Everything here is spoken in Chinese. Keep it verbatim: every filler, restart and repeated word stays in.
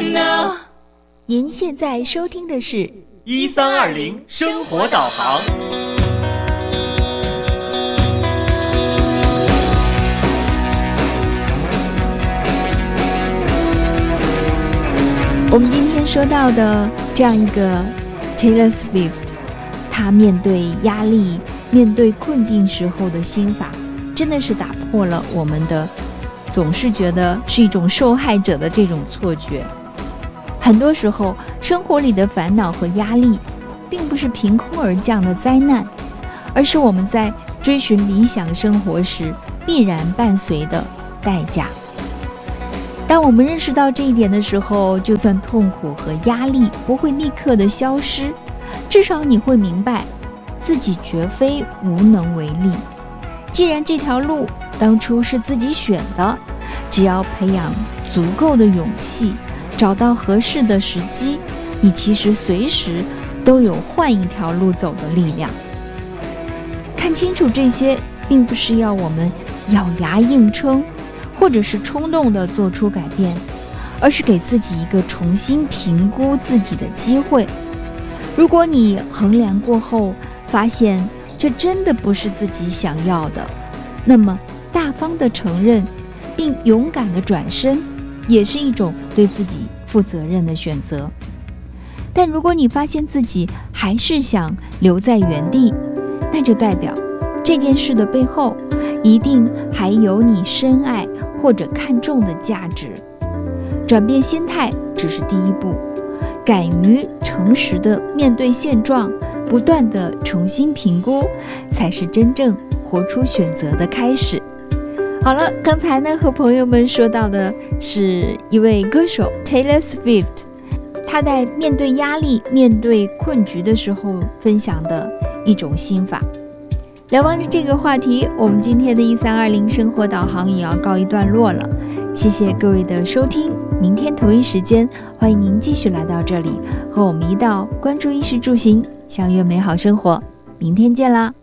now。 您现在收听的是一三二零生活导航。 我们今天说到的这样一个 Taylor Swift， 她面对压力、面对困境时候的心法，真的是打破了我们的总是觉得是一种受害者的这种错觉。很多时候，生活里的烦恼和压力，并不是凭空而降的灾难，而是我们在追寻理想生活时必然伴随的代价。当我们认识到这一点的时候，就算痛苦和压力不会立刻的消失，至少你会明白自己绝非无能为力。既然这条路当初是自己选的，只要培养足够的勇气，找到合适的时机，你其实随时都有换一条路走的力量。看清楚这些，并不是要我们咬牙硬撑，或者是冲动地做出改变，而是给自己一个重新评估自己的机会。如果你衡量过后发现这真的不是自己想要的，那么大方地承认并勇敢地转身，也是一种对自己负责任的选择。但如果你发现自己还是想留在原地，那就代表这件事的背后一定还有你深爱或者看重的价值。转变心态只是第一步，敢于诚实地面对现状，不断地重新评估，才是真正活出选择的开始。好了，刚才呢和朋友们说到的是一位歌手 Taylor Swift， 他在面对压力、面对困局的时候分享的一种心法。聊完了这个话题，我们今天的一三二零生活导航也要告一段落了。谢谢各位的收听，明天同一时间，欢迎您继续来到这里，和我们一道关注衣食住行，相约美好生活。明天见啦！